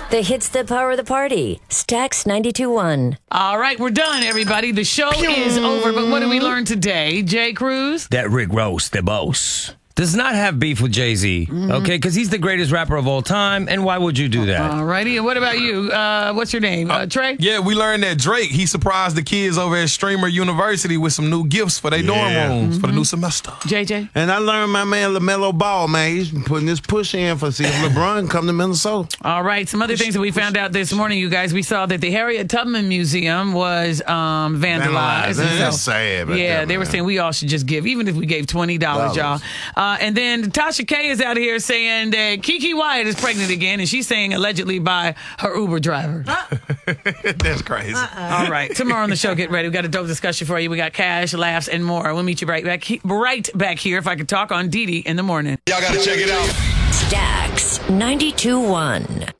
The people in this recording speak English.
The hits that power the party. Stax 92.1. All right, we're done, everybody. The show is over, but what did we learn today? Jay Cruz? That Rick Ross, the boss, does not have beef with Jay-Z, okay? Because he's the greatest rapper of all time, and why would you do that? All righty, and what about you? What's your name? Trey? Yeah, we learned that Drake, he surprised the kids over at Streamer University with some new gifts for their dorm rooms for the new semester. JJ? And I learned my man LaMelo Ball, man, he's putting his push in for see if LeBron come to Minnesota. All right, some other things that we found out this morning, you guys. We saw that the Harriet Tubman Museum was vandalized. Man, that's sad. Yeah, they were saying we all should just give, even if we gave $20, y'all. And then Tasha K is out here saying that Keke Wyatt is pregnant again, and she's saying allegedly by her Uber driver. That's crazy. All right, tomorrow on the show, get ready. We got a dope discussion for you. We got cash, laughs, and more. We'll meet you right back here, if I could talk, on Didi in the morning. Y'all got to check it out. Stax 92.1.